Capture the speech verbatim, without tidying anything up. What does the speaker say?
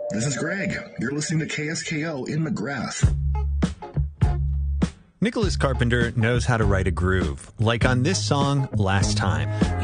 This is Greg. You're listening to K S K O in McGrath. Nicholas Carpenter knows how to write a groove, like on this song, Last Time.